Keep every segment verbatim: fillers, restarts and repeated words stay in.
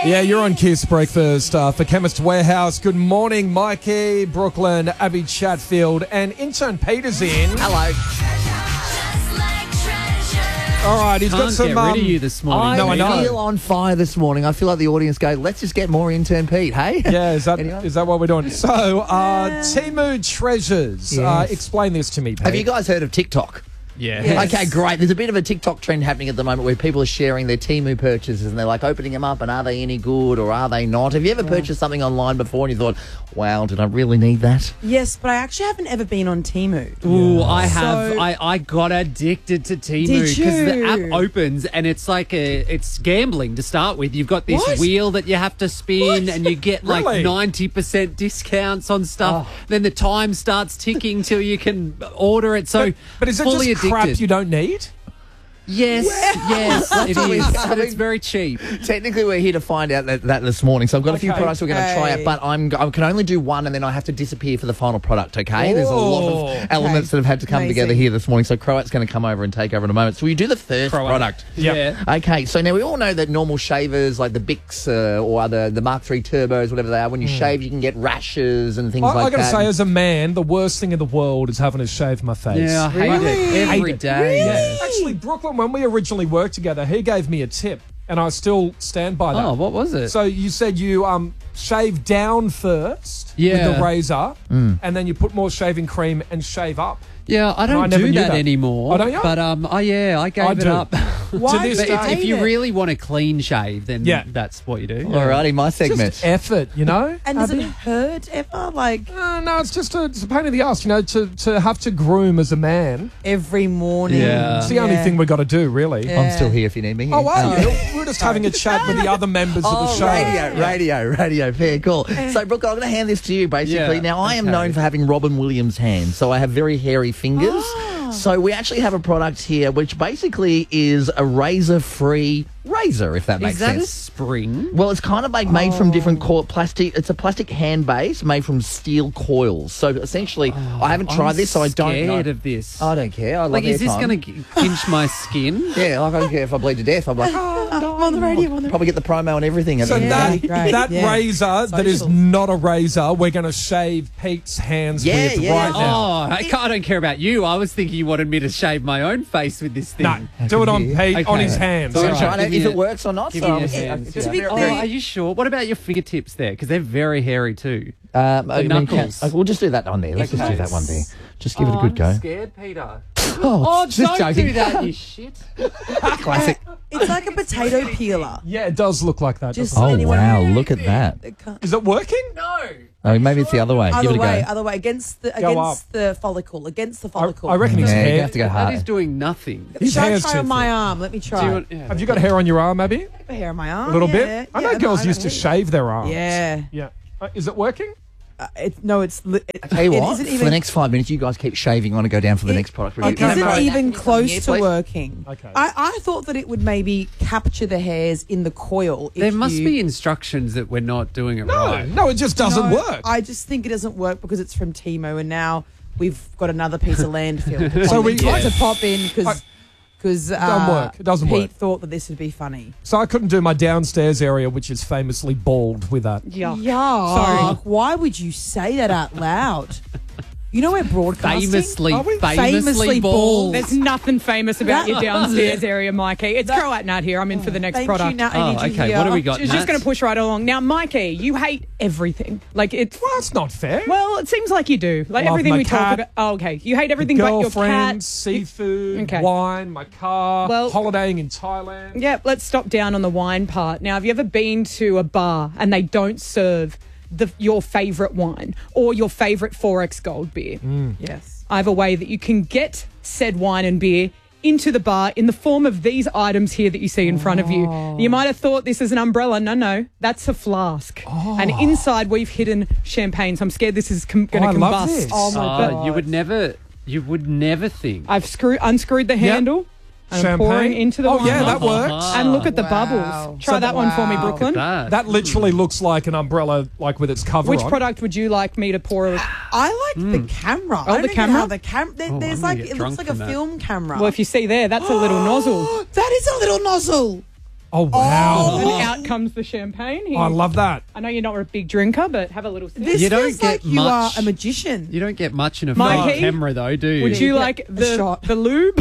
Yeah, you're on Kiss Breakfast uh, for Chemist Warehouse. Good morning, Mikey, Brooklyn, Abby Chatfield, and intern Peter's in. Hello. All right, he's Can't got some. get rid Um, of you this morning. I No, I know. feel on fire this morning. I feel like the audience go, let's just get more intern Pete, hey? yeah, is that Anyone? is that what we're doing? So, uh, Temu Treasures. Uh, Yes. explain this to me, Pete. Have you guys heard of TikTok? Yeah. Yes. Okay, great. There's a bit of a TikTok trend happening at the moment where people are sharing their Temu purchases and they're like opening them up and are they any good or are they not? Have you ever purchased something online before and you thought, wow, did I really need that? Yes, but I actually haven't ever been on Temu. Ooh, I have. So- I, I got addicted to Temu Did because the you? app opens and it's like a it's gambling to start with. You've got this What? wheel that you have to spin and you get like Really? ninety percent discounts on stuff. Then the time starts ticking till you can order it. So But, but is it fully just addicted. crap you don't need? Yes, yes, it what we- is. I But it's mean- very cheap. Technically, we're here to find out that, that this morning. So I've got a few Okay. products we're going to try Okay. out, but I'm, I can only do one and then I have to disappear for the final product, okay? There's a lot Oh. of elements that have had to come Amazing. together here this morning. So Croat's going to come over and take over in a moment. So we do the first Croat. product. Yep. Yeah. Okay, so now we all know that normal shavers like the Bics uh, or other the Mark three Turbos, whatever they are, when you shave, you can get rashes and things I, like I got to that. say, as a man, the worst thing in the world is having to shave my face. Yeah, I hate Really? it every Hate it. day. Yeah. Actually, Brooklyn, when we originally worked together, he gave me a tip, and I still stand by that. Oh, what was it? So you said you um shave down first with Yeah. the razor, Mm. and then you put more shaving cream and shave up. Yeah, I don't I never do knew that, that. anymore. Oh, don't you? But um, oh yeah, I gave I it do. up. Why this do But you day- if, if hate you it? really want a clean shave, then Yeah. that's what you do. Alrighty, my segment. Just effort, you know. And does it Abby? hurt ever? Like Uh, no, it's just a, it's a pain in the ass, you know, to, to have to groom as a man. every morning? Yeah. It's the only Yeah. thing we've got to do, really. Yeah. I'm still here if you need me. Oh, are Um, you? We're just having a chat with the other members of the Oh, show. radio, radio, radio. Fair cool. So, Brooke, I'm going to hand this to you, basically. Yeah, Now, I am okay. known for having Robin Williams' hands, so I have very hairy fingers. Ah. So we actually have a product here which basically is a razor-free razor, if that makes Is that a sense. spring? Well, it's kind of like made from different coil plastic. It's a plastic hand base made from steel coils. So essentially, I haven't tried I'm this, so I don't know. scared of this. I don't care. I love like, is this airtime. going to pinch my skin? Yeah, like I don't care if I bleed to death. I'm like, oh, I'm on the radio. I'm on the probably get the promo and everything. at So the end of that, the day. Great, that yeah. razor that is Socials. not a razor, we're going to shave Pete's hands Yeah, with yeah. right now. Oh, I, can't- I don't care about you. I was thinking you wanted me to shave my own face with this thing. No, do it on you? Pete, on Okay. his hands. So I'm Alright. trying to, Give me if a- it works or not. Give so me I'm- your hands. it's yeah. a bit- Oh, very- are you sure? What about your fingertips there? Because they're very hairy too. Um, I mean, knuckles. can- uh, we'll just do that one there. Let's just do Okay. that one there. Just give it a Oh, good I'm go. scared, Peter. Oh, Oh, just don't joking. do that, you shit. Classic. It's like a potato peeler. Yeah, it does look like that. Just- doesn't it? Oh, anyone- wow. Look at that. It can't- Is it working? No. Oh, maybe it's the other way. Give Other it a way, go. other way, against the Go against the follicle, against the I, follicle. I reckon his Yeah, you hair. have to go That is hard. doing nothing. His Shall I hair's try too on my thick. arm? Let me try. Do you want- yeah. Have you got hair on your arm, Abby? a hair on my arm? A little yeah. bit? I Yeah, know no, girls I used to don't- shave their arms. Yeah. Yeah. Uh, is it working? Uh, it, no, it's. Li- it, I tell you it what, isn't for even, the next five minutes, you guys keep shaving on and go down for the It- next product. It Okay. isn't Right. even close Yeah, to please. working. Okay. I, I thought that it would maybe capture the hairs in the coil. if There must you- be instructions that we're not doing it No, right. no, it just doesn't No, work. I just think it doesn't work because it's from Timo, and now we've got another piece of landfill to So pop we- in, Yeah. to pop in because because uh, Doesn't work. It doesn't Pete work. thought that this would be funny. So I couldn't do my downstairs area, which is famously bald, with that. Yeah. Sorry. Why would you say that out loud? You know we're broadcasting. Famously, Are we? famously, Famously bald. bald. There's nothing famous about your That- downstairs area, Mikey. It's That- Croat Nat here. I'm in for the next Thank product. you. Now I Oh, need you okay. here. What do we got? She's just Nat? going to push right along. Now, Mikey, you hate everything. Like, it's... Well, that's not fair. Well, it seems like you do. Like, Love everything my we cat. talk about... Oh, okay. You hate everything but your Girlfriend, cat. seafood, Okay. wine, my car, Well- holidaying in Thailand. Yeah, let's stop down on the wine part. Now, have you ever been to a bar and they don't serve the your favourite wine or your favourite four X Gold beer? Yes. I have a way that you can get said wine and beer into the bar in the form of these items here that you see in front of you. You might have thought this is an umbrella. No, no, that's a flask. And inside we've hidden champagne. So I'm scared this is com- going Oh, to I love combust. this. Oh my Uh, god. you would never, you would never think. I've screwed, unscrewed the handle. And I'm Champagne. pouring into the Oh, wine. yeah, that works. And look at the Wow. bubbles. Try So that one for me, wow. Brooklyn. That. That literally looks like an umbrella, like with its cover Which on. product would you like me to pour? A- I like the camera. Oh, I don't the even camera? How the cam- there, Oh, there's I'm gonna like get it looks drunk like a from that. film camera. well, if you see there, that's a little nozzle. that is a little nozzle. Oh, wow. And out comes the champagne. Here. I love that. I know you're not a big drinker, but have a little sip. This You don't feels get like you much- are a magician. You don't get much in a Mikey, fake camera, though, do you? Would you Yeah, like a the, shot. the lube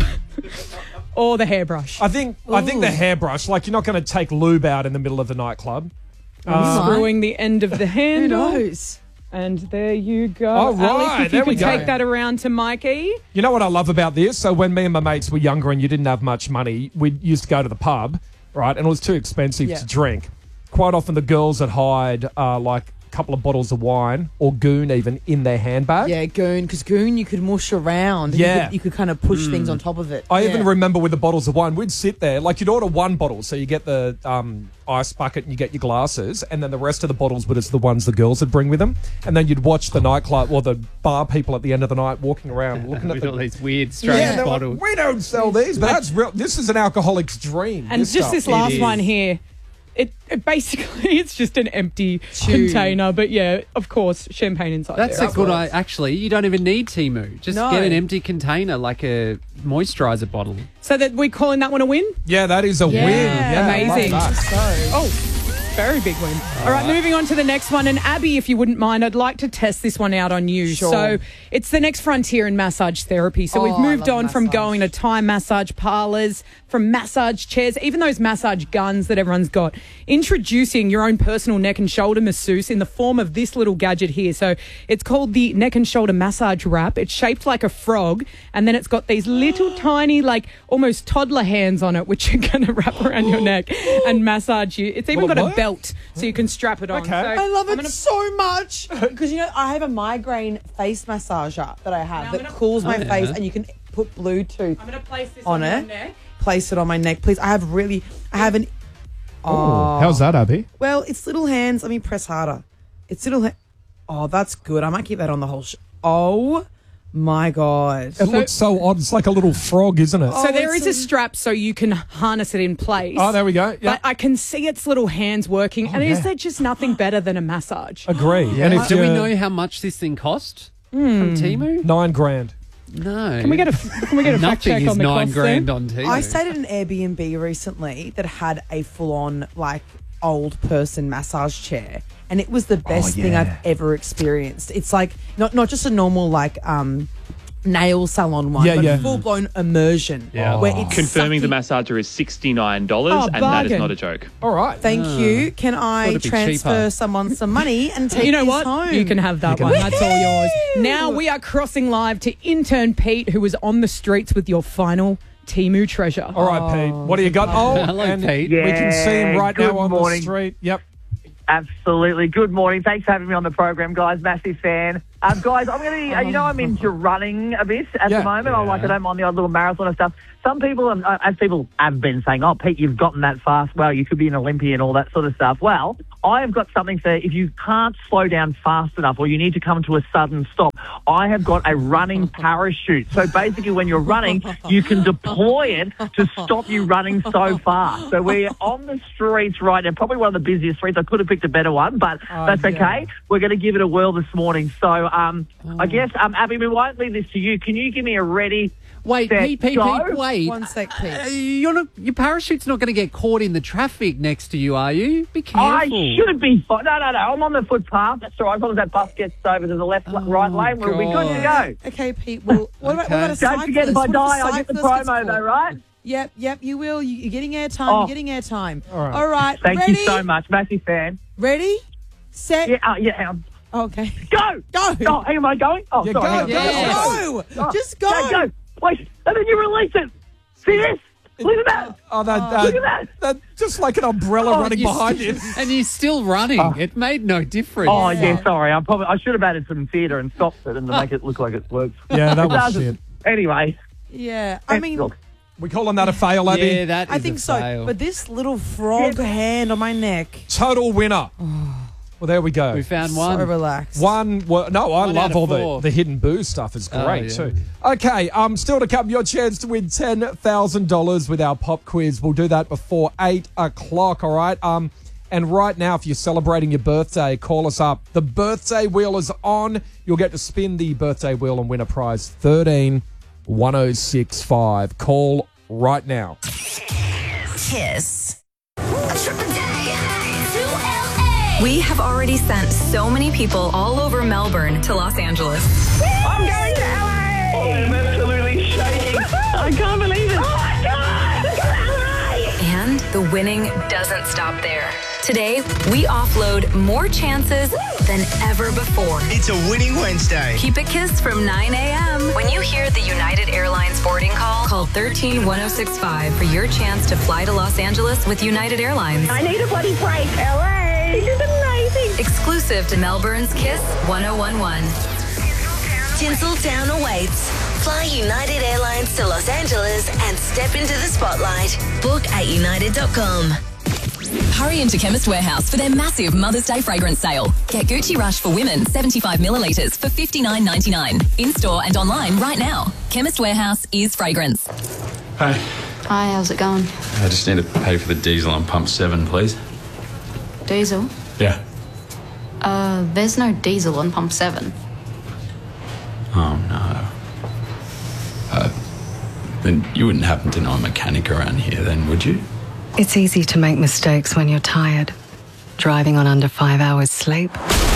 or the hairbrush? I think I think the Ooh. hairbrush, like you're not going to take lube out in the middle of the nightclub. Screwing the end of the Who handle. knows? And there you go. Oh, Alex, right. if you There we could go. take that around to Mikey. You know what I love about this? So when me and my mates were younger and you didn't have much money, we used to go to the pub, right? And it was too expensive Yeah. to drink. Quite often the girls would hide uh, like a couple of bottles of wine or goon even in their handbag. Yeah, goon, because goon you could mush around. and Yeah. You could, you could kind of push things on top of it. I yeah. even remember with the bottles of wine, we'd sit there, like you'd order one bottle, so you get the um, ice bucket and you get your glasses, and then the rest of the bottles were just the ones the girls would bring with them. And then you'd watch the nightclub or the bar people at the end of the night walking around looking at With the all these weird, strange yeah, they're like, bottles. we don't sell these, but that's real. This is an alcoholic's dream. And this just stuff. this last is. one here. It, it basically it's just an empty Tube. container, but yeah, of course, champagne inside. That's there. a good idea. Actually, you don't even need Temu. Just No. get an empty container like a moisturizer bottle. So that we're calling that one a win. Yeah, that is a win. Yeah, I love Amazing. that. So, Oh, very big win. All right, moving on to the next one. And Abby, if you wouldn't mind, I'd like to test this one out on you. Sure. So it's the next frontier in massage therapy. So Oh, we've I moved love on from massage. going to Thai massage parlors, from massage chairs, even those massage guns that everyone's got. Introducing your own personal neck and shoulder masseuse in the form of this little gadget here. So it's called the neck and shoulder massage wrap. It's shaped like a frog, and then it's got these little tiny, like almost toddler hands on it, which are going to wrap around your neck and massage you. It's even Will it got a work? belt, so you can strap it on. Okay. So I love I'm it gonna- so much because you know I have a migraine face massager that I have Now I'm that gonna- cools my Oh, yeah. face, and you can put Bluetooth I'm going to place this on on, your it. neck. Place it on my neck, please. I have really, I have an. Oh, How's that, Abby? well, it's little hands. Let me press harder. It's little. Ha- oh, that's good. I might keep that on the whole. Sh- oh my god. It looks so odd. It's like a little frog, isn't it? So Oh, there it's is a a- strap so you can harness it in place. Oh, there we go. Yeah. But I can see its little hands working. and yeah. is there just nothing better than a massage? Agree. And if Do we you- know how much this thing cost from Temu? Nine grand. No. Can we get a can we get a fact Nothing check is on the nine cost grand then? on Temu. I stayed at an Airbnb recently that had a full-on like old person massage chair, and it was the best thing yeah. I've ever experienced. It's like not not just a normal like um nail salon one, Yeah, but yeah. full-blown immersion. Yeah. where it's Confirming the sucking- massager is sixty-nine dollars, Oh, and that is bargain. not a joke. All right. Thank you. Can I it'd be transfer cheaper. someone some money and take You know this what? home? You can have that can one. have That's all yours. Now we are crossing live to intern Pete, who was on the streets with your final Temu treasure. All right, Pete. What do you got? Oh, Hello, and Pete. we can see him Yeah, right good now on the morning. street. Yep. Absolutely. Good morning. Thanks for having me on the program, guys. Massive fan. Um, guys, I'm going to, uh, you know, I'm into running a bit at Yeah. the moment. I like, I don't mind the odd little marathon and stuff. Some people, um, uh, as people have been saying, oh, Pete, you've gotten that fast. Well, you could be an Olympian, all that sort of stuff. Well, I have got something for if you can't slow down fast enough or you need to come to a sudden stop. I have got a running parachute. So basically, when you're running, you can deploy it to stop you running so fast. So we're on the streets right now, probably one of the busiest streets. I could have picked a better one, but that's yeah. okay. We're going to give it a whirl this morning. So um, I guess, um, Abby, we won't leave this to you. Can you give me a ready? Wait, set, Pete, Pete, go? Pete, wait. One sec, Pete. Uh, you're not, your parachute's not going to get caught in the traffic next to you, are you? Be careful. I should be fine. No, no, no. I'm on the footpath. That's all right. As long as that bus gets over to the left, Oh, right lane, we'll be good to go. Okay, Pete. Well, what about, what about a Okay. Don't cyclist? forget, if I What die, a I get the cyclist gets promo, caught? though, right? Yep, yep, you will. You, you're getting airtime. Oh. You're getting airtime. All right. All right. Thank ready? you so much. Massive fan. Ready? Set. Yeah, uh, yeah. Um, Okay. go! Go. Oh, hang am I going? Oh, Yeah, sorry. go, hang on. go, Yeah. Go. Oh, Just go. Go, go. Wait, and then you release it. See this? Look at that. Oh, that, uh, Look at that. that just like an umbrella Oh, running you're behind still- you. And you're still running. It made no difference. Oh, yeah, sorry. I probably I should have added some theatre and stopped it and to make it look like it works. Yeah, that It was doesn't. shit. Anyway. Yeah. I mean, look, We calling that a fail, Abby? Yeah, that is I think a so. fail. But this little frog hand on my neck. Total winner. Well, there we go. we found So one. relaxed. One, well, no, I One out love of all four. the, the hidden booze stuff. Is Oh, great yeah. too. Okay, um, still to come, your chance to win ten thousand dollars with our pop quiz. We'll do that before eight o'clock. All right. Um, and right now, if you're celebrating your birthday, call us up. The birthday wheel is on. You'll get to spin the birthday wheel and win a prize. Thirteen one zero six five. Call right now. Kiss. We have already sent so many people all over Melbourne to Los Angeles. I'm going to L A! Oh, I'm absolutely shaking. I can't believe it. Oh, my God! L A! And the winning doesn't stop there. Today, we offload more chances than ever before. It's a winning Wednesday. Keep it kissed from nine a.m. When you hear the United Airlines boarding call, call one three one oh six five for your chance to fly to Los Angeles with United Airlines. I need a bloody break. L A! This is amazing. Exclusive to Melbourne's Kiss one oh one one. Tinseltown awaits. Fly United Airlines to Los Angeles and step into the spotlight. Book at united dot com. Hurry into Chemist Warehouse for their massive Mother's Day fragrance sale. Get Gucci Rush for women, seventy-five millilitres for fifty-nine ninety-nine. In-store and online right now. Chemist Warehouse is fragrance. Hi. Hi, how's it going? I just need to pay for the diesel on pump seven, please. Diesel? Yeah. Uh, there's no diesel on pump seven. Oh, no. Uh, then you wouldn't happen to know a mechanic around here then, would you? It's easy to make mistakes when you're tired. Driving on under five hours sleep.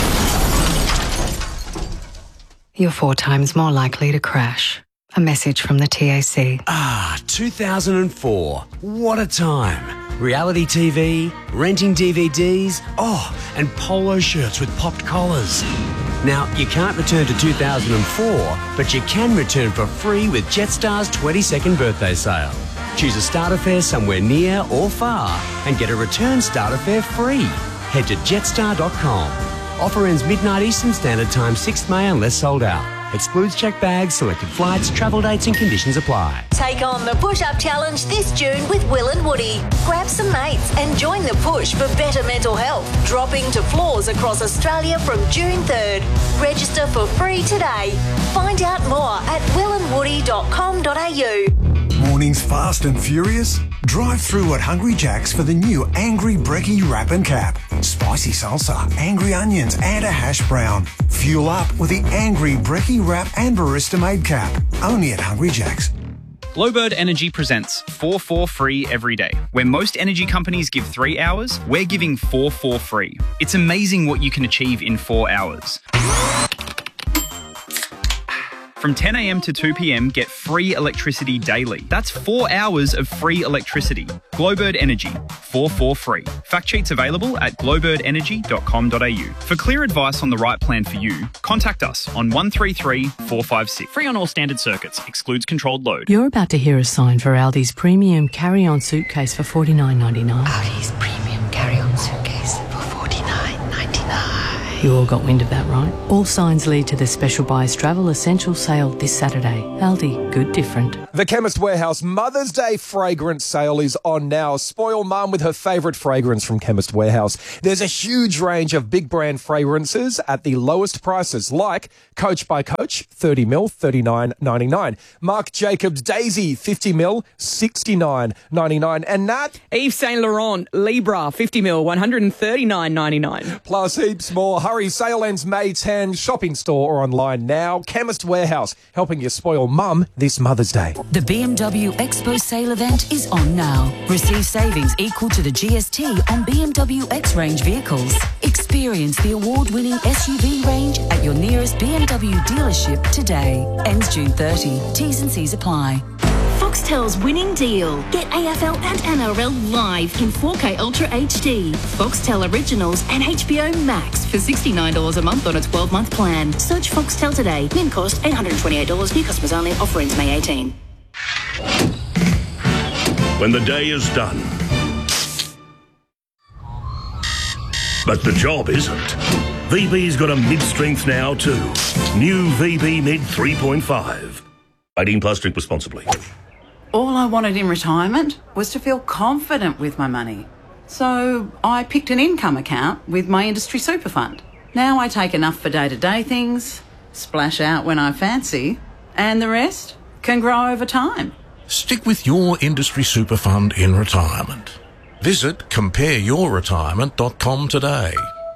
You're four times more likely to crash. A message from the T A C. Ah, two thousand four. What a time. Reality T V, renting D V Ds, oh, and polo shirts with popped collars. Now, you can't return to two thousand four, but you can return for free with Jetstar's twenty-second birthday sale. Choose a starter fare somewhere near or far and get a return starter fare free. Head to jetstar dot com. Offer ends midnight Eastern Standard Time, sixth of May unless sold out. Excludes checked bags, selected flights, travel dates and conditions apply. Take on the push-up challenge this June with Will and Woody. Grab some mates and join the push for better mental health. Dropping to floors across Australia from June third. Register for free today. Find out more at will and woody dot com dot a u. Mornings fast and furious? Drive through at Hungry Jack's for the new Angry Brekkie Wrap and Cap. Spicy salsa, angry onions and a hash brown. Fuel up with the Angry Brekkie Wrap and Barista Made Cap. Only at Hungry Jack's. Glowbird Energy presents four four free every day. Where most energy companies give three hours, we're giving four four free. It's amazing what you can achieve in four hours. From ten a.m. to two p.m, get free electricity daily. That's four hours of free electricity. Glowbird Energy, four four free. Fact sheets available at glowbird energy dot com dot a u. For clear advice on the right plan for you, contact us on one three three, four five six. Free on all standard circuits. Excludes controlled load. You're about to hear a sign for Aldi's premium carry-on suitcase for forty-nine ninety-nine. Aldi's premium carry-on suitcase for forty-nine ninety-nine. You all got wind of that, right? All signs lead to the Special Buys Travel Essential Sale this Saturday. Aldi, good different. The Chemist Warehouse Mother's Day fragrance sale is on now. Spoil mum with her favourite fragrance from Chemist Warehouse. There's a huge range of big brand fragrances at the lowest prices, like Coach by Coach, thirty mil, thirty-nine ninety-nine. Marc Jacobs Daisy, fifty mil, sixty-nine ninety-nine. And Nat? Yves Saint Laurent Libra, fifty mil, one hundred thirty-nine ninety-nine. Plus heaps more. Hurry, sale ends May tenth. Shopping store or online now. Chemist Warehouse, helping you spoil mum this Mother's Day. The B M W Expo sale event is on now. Receive savings equal to the G S T on B M W X-Range vehicles. Experience the award-winning S U V range at your nearest B M W dealership today. Ends June thirtieth. T's and C's apply. Foxtel's winning deal. Get A F L and N R L live in four K Ultra H D. Foxtel Originals and H B O Max for sixty-nine dollars a month on a twelve-month plan. Search Foxtel today. Min cost eight hundred twenty-eight dollars. New customers only. Offer ends May eighteenth. When the day is done. But the job isn't. V B's got a mid-strength now too. New V B Mid three point five. eighteen plus, drink responsibly. All I wanted in retirement was to feel confident with my money. So I picked an income account with my industry super fund. Now I take enough for day-to-day things, splash out when I fancy, and the rest can grow over time. Stick with your industry super fund in retirement. Visit compare your retirement dot com today.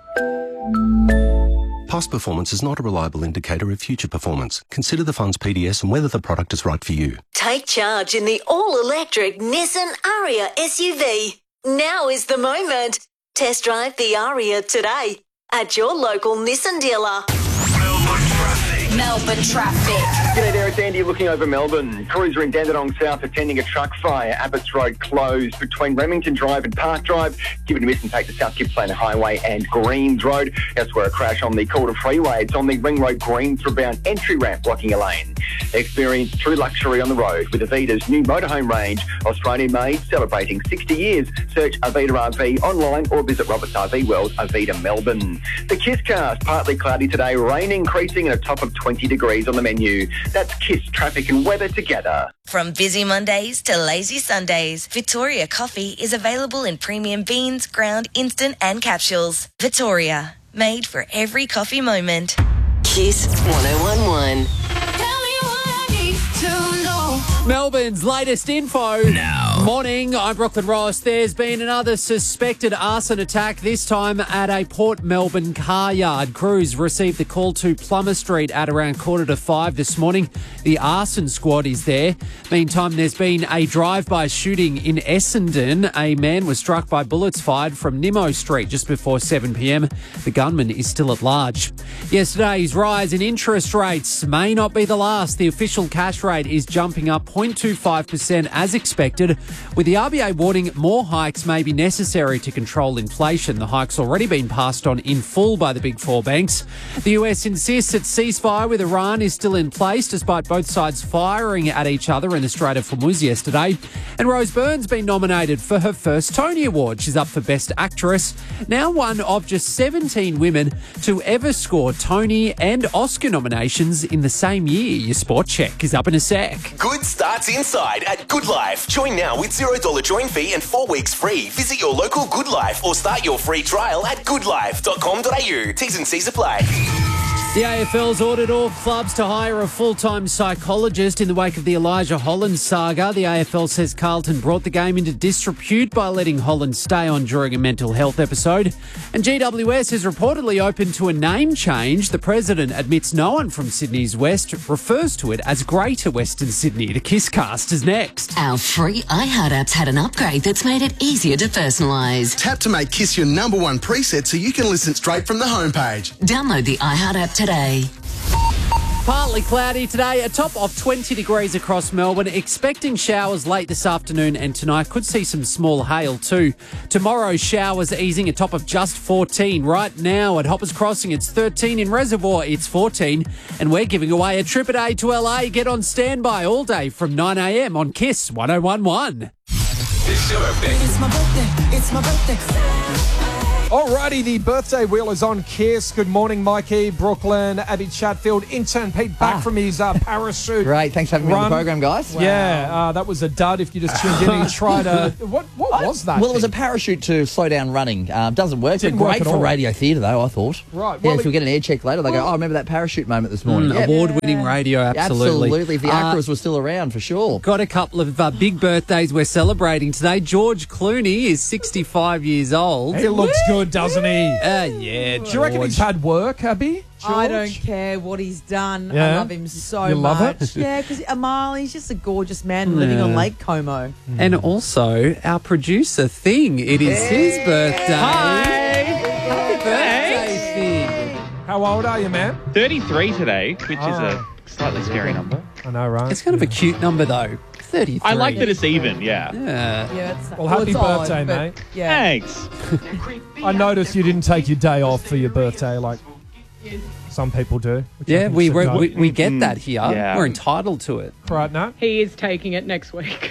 Past performance is not a reliable indicator of future performance. Consider the fund's P D S and whether the product is right for you. Take charge in the all-electric Nissan Ariya S U V. Now is the moment. Test drive the Aria today at your local Nissan dealer. Melbourne traffic. G'day there, it's Andy looking over Melbourne. Crews are in Dandenong South attending a truck fire. Abbots Road closed between Remington Drive and Park Drive. Give it a miss and take the South Gippsland Highway and Greens Road. Elsewhere, a crash on the Calder Freeway. It's on the Ring Road Greens bound entry ramp blocking a lane. Experience true luxury on the road with Avida's new motorhome range. Australian made, celebrating sixty years. Search Avida R V online or visit Roberts R V World, Avida Melbourne. The Kisscast, partly cloudy today, rain increasing and a top of twenty degrees on the menu. That's Kiss traffic and weather together. From busy Mondays to lazy Sundays, Victoria Coffee is available in premium beans, ground, instant and capsules. Victoria, made for every coffee moment. Kiss one oh one one. Melbourne's latest info. Now. Morning, I'm Brooklyn Ross. There's been another suspected arson attack, this time at a Port Melbourne car yard. Crews received the call to Plummer Street at around quarter to five this morning. The arson squad is there. Meantime, there's been a drive-by shooting in Essendon. A man was struck by bullets fired from Nimmo Street just before seven p.m. The gunman is still at large. Yesterday's rise in interest rates may not be the last. The official cash rate is jumping up zero point two five percent as expected, with the R B A warning more hikes may be necessary to control inflation. The hike's already been passed on in full by the big four banks. The U S insists that ceasefire with Iran is still in place despite both sides firing at each other in the Strait of Hormuz yesterday. And Rose Byrne's been nominated for her first Tony Award. She's up for Best Actress, now one of just seventeen women to ever score Tony and Oscar nominations in the same year. Your sport check is up in a sec. Good starts inside at Good Life. Join now with zero dollars join fee and four weeks free. Visit your local Good Life or start your free trial at good life dot com dot a u. T's and C's apply. The A F L's ordered all clubs to hire a full-time psychologist in the wake of the Elijah Holland saga. The A F L says Carlton brought the game into disrepute by letting Holland stay on during a mental health episode. And G W S is reportedly open to a name change. The president admits no one from Sydney's West refers to it as Greater Western Sydney. The Kisscast is next. Our free iHeart app's had an upgrade that's made it easier to personalise. Tap to make Kiss your number one preset so you can listen straight from the homepage. Download the iHeart app today. Partly cloudy today, a top of twenty degrees across Melbourne. Expecting showers late this afternoon and tonight. Could see some small hail too. Tomorrow, showers easing, a top of just fourteen. Right now at Hoppers Crossing, it's thirteen. In Reservoir, it's fourteen. And we're giving away a trip a day to L A. Get on standby all day from nine a.m. on Kiss one oh one one. It's your birthday. It's my birthday. It's my birthday. Alrighty, the birthday wheel is on Kiss. Good morning, Mikey, Brooklyn, Abby Chatfield, intern Pete back ah. from his uh, parachute. Great, thanks for having run. me on the program, guys. Wow. Yeah, uh, that was a dud. If you just tuned in, he tried a what? What I, was that? Well, thing? it was a parachute to slow down running. Uh, doesn't work. Didn't but great work for all. radio theatre, though. I thought. Right. Yeah, Well, if we get an air check later, they well, go, "Oh, remember that parachute moment this morning?" Mm, yep. Award-winning radio, absolutely. Absolutely. If the Uh, Acras were still around, for sure. Got a couple of uh, big birthdays we're celebrating today. George Clooney is sixty-five years old. He looks good, doesn't he? Uh, yeah, Do you reckon he's had work, Abby? George? I don't care what he's done. Yeah? I love him so You love much. it? Yeah, because Amal, he's just a gorgeous man living Yeah. on Lake Como. And also, our producer, Thing, it is his birthday. Hi. Happy birthday, Thing. How old are you, man? thirty-three today, which is Oh. a slightly scary number. I know, right? It's kind of a cute number, though. thirty-three. I like that it's even, yeah. Yeah. Yeah, it's, Well, happy it's odd, birthday, but mate. Yeah. Thanks. I noticed you didn't take your day off for your birthday like some people do. which I Yeah, think we, is we, no. we, we get that here. Yeah. We're entitled to it. Right, no? He is taking it next week.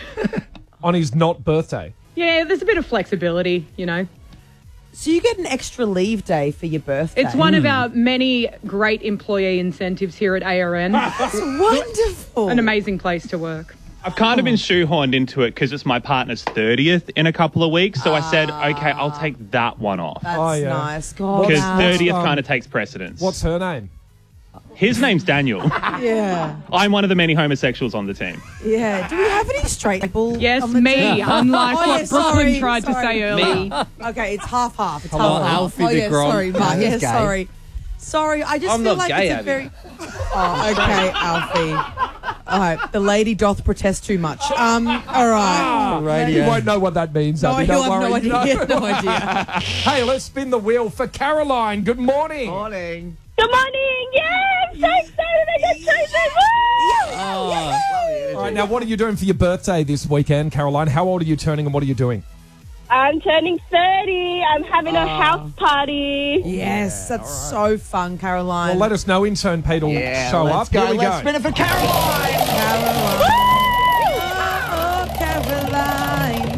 On his not birthday. Yeah, there's a bit of flexibility, you know. So you get an extra leave day for your birthday. It's one of our many great employee incentives here at A R N. That's wonderful. An amazing place to work. I've kind of been shoehorned into it because it's my partner's thirtieth in a couple of weeks. So I said, okay, I'll take that one off. That's Oh, yeah. nice. God, Because wow. thirtieth um, kind of takes precedence. What's her name? His name's Daniel. Yeah. I'm one of the many homosexuals on the team. Yeah. Do we have any straight people? Yes, on the me, team? unlike Oh, what yeah, Brooklyn sorry, tried to sorry. say earlier. Okay, it's half half. It's Come on, half half. Alfie oh, the yeah, Grom. sorry, Mark. No, Yeah, he's gay. sorry. Sorry, I just I'm feel not like gay, it's a Abby. very. Oh, okay, Alfie. All right, the lady doth protest too much. Um, all right. You won't know what that means, No, Abby. you'll Don't have worry. no idea. You No know. idea. Hey, let's spin the wheel for Caroline. Good morning. Morning. Good morning. Yeah, I'm so excited. I got chosen. Woo! All right, now what are you doing for your birthday this weekend, Caroline? How old are you turning and what are you doing? I'm turning thirty. I'm having a house party. Yes, that's so fun, Caroline. Well, let us know. Intern Pete will Yeah, show let's up. go. Here we Let's go. spin it for Caroline. Caroline.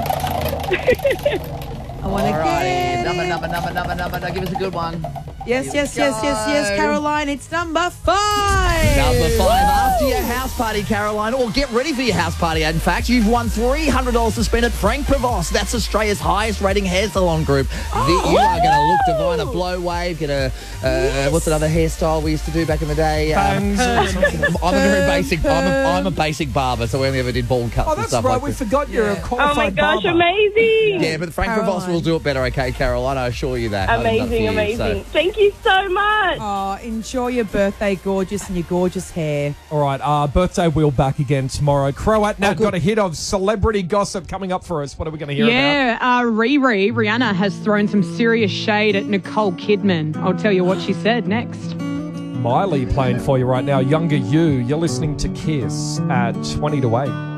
I want to get Number, it. number, number, number, number. Now give us a good one. Yes, Here yes, we yes, yes, yes, go. Caroline. It's number five. Number five, after your house party, Caroline, or get ready for your house party. In fact, you've won three hundred dollars to spend at Frank Prevost. That's Australia's highest rating hair salon group. The- you are going to look divine, a blow wave, get a, uh, what's another hairstyle we used to do back in the day? Um, Bangs or something. I'm a very basic, I'm a, I'm a basic barber, so we only ever did bald cuts Oh, and that's stuff right. like We this. forgot you're a Oh qualified my gosh, barber. amazing. Yeah, but Frank Prevost Caroline. will do it better, okay, Caroline? I assure you that. I've done it for Amazing, years, amazing. so- Thank you so much. Oh, enjoy your birthday, gorgeous, and your gorgeous hair. All right, uh, birthday wheel back again tomorrow. Croat Nat good. got a hit of celebrity gossip coming up for us. What are we going to hear about? Yeah, uh, Riri, Rihanna has thrown some serious shade at Nicole Kidman. I'll tell you what she said next. Miley playing for you right now. Younger You. You're listening to Kiss at twenty to eight.